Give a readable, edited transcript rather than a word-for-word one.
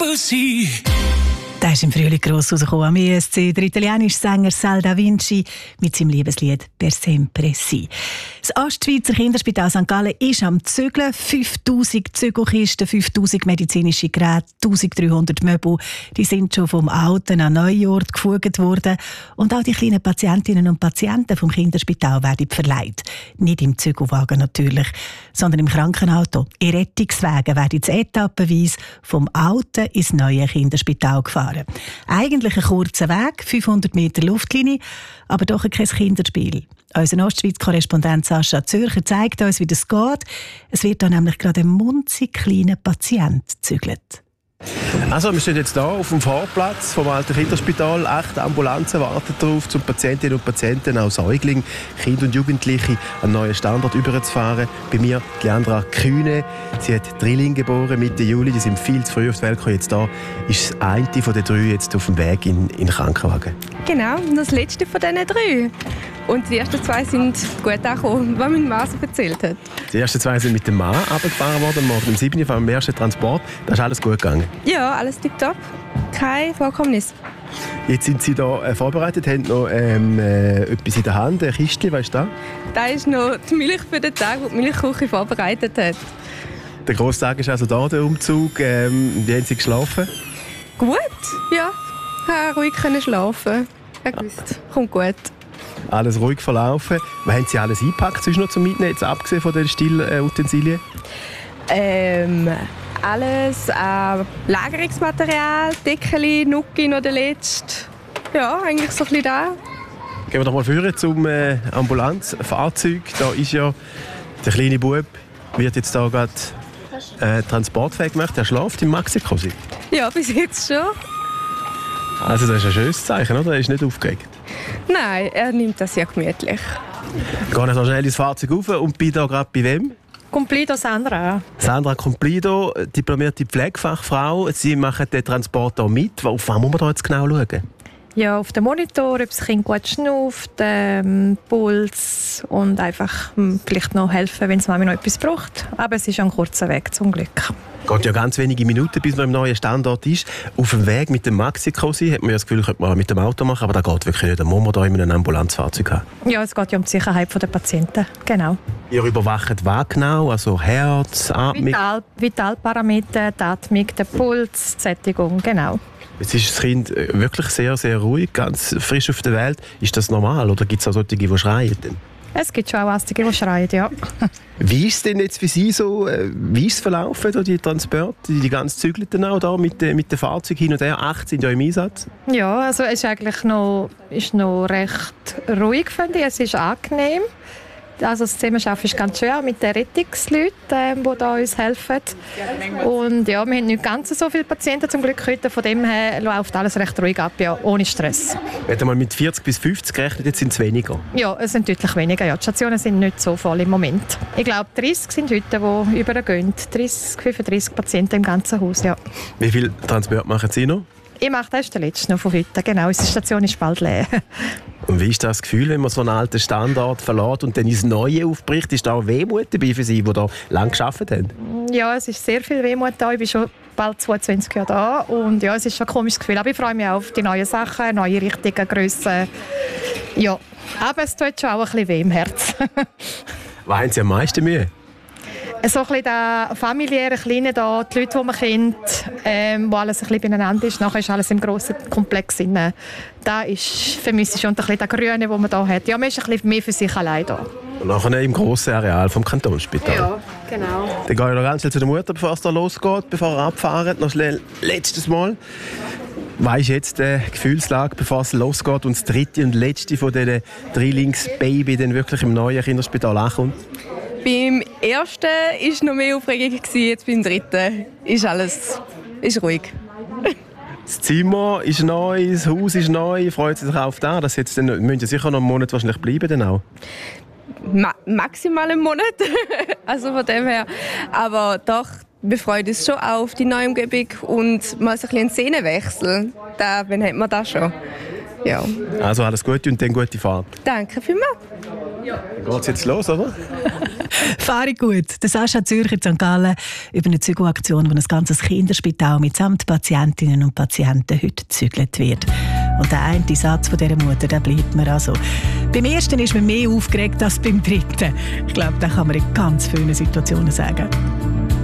Debussy. Der ist im Frühling gross rausgekommen am ESC, der italienische Sänger Sal Da Vinci mit seinem Liebeslied «Per sempre si». Das Ostschweizer Kinderspital St. Gallen ist am Zügeln. 5000 Zügelkisten, 5000 medizinische Geräte, 1300 Möbel, die sind schon vom alten an neuen Ort gefugt worden. Und auch die kleinen Patientinnen und Patienten vom Kinderspital werden verleiht. Nicht im Zügelwagen natürlich, sondern im Krankenauto. In Rettungswagen werden jetzt etappenweise vom alten ins neue Kinderspital gefahren. Eigentlich ein kurzer Weg, 500 Meter Luftlinie, aber doch kein Kinderspiel. Unser Ostschweiz-Korrespondent Sascha Zürcher zeigt uns, wie das geht. Es wird da nämlich gerade ein munzig kleiner Patient gezügelt. Also, wir stehen jetzt hier auf dem Fahrplatz vom alten Kinderspital. 8 Ambulanzen warten darauf, um Patientinnen und Patienten, auch Säuglinge, Kinder und Jugendliche, an einen neuen Standort überzufahren. Bei mir Leandra Kühne. Sie hat Drilling geboren Mitte Juli. Die sind viel zu früh auf die Welt gekommen. Jetzt da ist das eine von den 3 jetzt auf dem Weg in den Krankenwagen. Genau, das letzte von diesen 3. Und die ersten 2 sind gut angekommen, was mein Mann so erzählt hat. Die ersten 2 sind mit dem Mann runtergefahren worden, morgen um 7 Uhr vom ersten Transport. Da ist alles gut gegangen? Ja, alles tipptopp. Kein Vorkommnis. Jetzt sind Sie da vorbereitet, haben noch etwas in der Hand, eine Kiste, was ist das? Das ist noch die Milch für den Tag, die die Milchküche vorbereitet hat. Der grosse Tag ist also da, der Umzug. Wie haben Sie geschlafen? Gut, ja. Ich konnte ruhig schlafen. Ich wusste, kommt gut. Alles ruhig verlaufen. Was haben Sie alles eingepackt noch zum Mitnehmen, jetzt abgesehen von den Stillutensilien? Alles Lagerungsmaterial, Deckeli, Nuki noch der letzte. Ja, eigentlich so ein bisschen da. Gehen wir doch mal führen zum Ambulanzfahrzeug. Da ist ja der kleine Bub, wird jetzt da gerade transportfähig gemacht. Er schläft im Maxi-Cosi. Ja, bis jetzt schon. Also das ist ein schönes Zeichen, oder? Er ist nicht aufgeregt. Nein, er nimmt das sehr gemütlich. Gehen wir so schnell ins Fahrzeug rauf und bin da gerade bei wem? Complido Sandra. Sandra Complido, diplomierte Pflegefachfrau. Sie machen den Transport hier mit. Auf was muss man da jetzt genau schauen? Ja, auf dem Monitor, ob das Kind gut schnauft, Puls und einfach vielleicht noch helfen, wenn es Mami noch etwas braucht. Aber es ist ein kurzer Weg, zum Glück. Es geht ja ganz wenige Minuten, bis man im neuen Standort ist. Auf dem Weg mit dem Maxi-Cosi hat man ja das Gefühl, könnte man mit dem Auto machen, aber das geht wirklich nicht. Da muss man da in einem Ambulanzfahrzeug haben. Ja, es geht ja um die Sicherheit der Patienten, genau. Ihr überwacht was genau? Also Herz, Atmung? Vitalparameter, die Atmung, der Puls, die Sättigung, genau. Jetzt ist das Kind wirklich sehr, sehr ruhig, ganz frisch auf der Welt. Ist das normal oder gibt es auch solche, die schreien? Es gibt schon auch Astige, die schreien, ja. Wie ist es denn jetzt für Sie so, wie ist es verlaufen, die Transporte, die ganzen Zügelten auch da mit den Fahrzeugen hin und her? 8 sind ja im Einsatz. Ja, also es ist eigentlich noch recht ruhig, finde ich. Es ist angenehm. Also das Zusammenarbeiten ist ganz schön mit den Rettungsleuten, die da uns helfen. Und ja, wir haben nicht ganz so viele Patienten zum Glück heute. Von dem her läuft alles recht ruhig ab, ja, ohne Stress. Wir haben mal mit 40 bis 50 gerechnet, jetzt sind es weniger. Ja, es sind deutlich weniger. Ja. Die Stationen sind nicht so voll im Moment. Ich glaube, 30 sind heute, die übergehen. 30, 35 Patienten im ganzen Haus, ja. Wie viele Transporte machen Sie noch? Ich mache das den letzten noch von heute. Genau, unsere Station ist bald leer. Und wie ist das Gefühl, wenn man so einen alten Standort verlässt und dann ins Neue aufbricht? Ist da auch Wehmut dabei für Sie, die da lange gearbeitet haben? Ja, es ist sehr viel Wehmut da. Ich bin schon bald 22 Jahre da. Und ja, es ist schon ein komisches Gefühl. Aber ich freue mich auch auf die neuen Sachen, neue Richtungen, Grössen. Ja, aber es tut schon auch ein bisschen weh im Herz. Was haben Sie am meisten Mühe? So ein bisschen der familiäre Kleine da, die Leute, die man kennt, wo alles ein bisschen beieinander ist. Nachher ist alles im grossen Komplex. Da ist für mich schon ein bisschen der Grüne, den man hier hat. Ja, man ist ein bisschen mehr für sich allein da. Und nachher im grossen Areal vom Kantonsspital. Ja, genau. Dann gehe ich noch ganz schnell zu der Mutter, bevor es da losgeht, bevor er abfahren. Noch schnell letztes Mal. Was ist jetzt die Gefühlslage, bevor es losgeht und das dritte und letzte von diesen Drillingsbaby dann wirklich im neuen Kinderspital ankommt? Beim ersten war noch mehr Aufregung, jetzt beim dritten ist alles ruhig. Das Zimmer ist neu, das Haus ist neu. Freut Sie sich auf das? Das jetzt dann, müssen Sie sicher noch einen Monat wahrscheinlich bleiben dann auch? Maximal einen Monat. Also von dem her. Aber doch, wir freuen uns schon auf die neue Umgebung und mal so ein bisschen einen Szenenwechsel. Wann hat man das schon? Ja. Also alles Gute und dann gute Fahrt. Danke vielmals. Dann geht es jetzt los, oder? Fahre gut. Der Sascha Zürcher in St. Gallen über eine Zügelaktion, wo ein ganzes Kinderspital mitsamt Patientinnen und Patienten heute gezügelt wird. Und der eine Satz von dieser Mutter, der bleibt mir also. Beim ersten ist man mehr aufgeregt als beim dritten. Ich glaube, das kann man in ganz vielen Situationen sagen.